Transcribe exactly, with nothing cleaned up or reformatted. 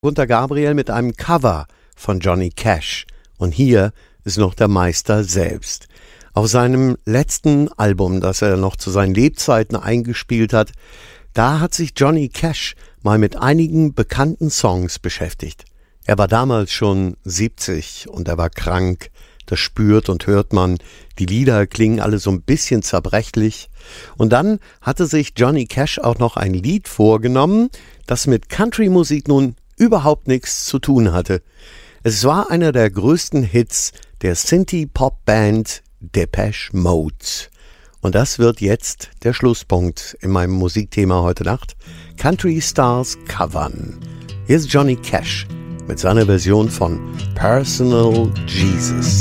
Gunter Gabriel mit einem Cover von Johnny Cash. Und hier ist noch der Meister selbst. Auf seinem letzten Album, das er noch zu seinen Lebzeiten eingespielt hat, da hat sich Johnny Cash mal mit einigen bekannten Songs beschäftigt. Er war damals schon siebzig und er war krank. Das spürt und hört man. Die Lieder klingen alle so ein bisschen zerbrechlich. Und dann hatte sich Johnny Cash auch noch ein Lied vorgenommen, das mit Country-Musik nun überhaupt nichts zu tun hatte. Es war einer der größten Hits der Synthie-Pop-Band Depeche Mode. Und das wird jetzt der Schlusspunkt in meinem Musikthema heute Nacht. Country Stars covern. Hier ist Johnny Cash mit seiner Version von Personal Jesus.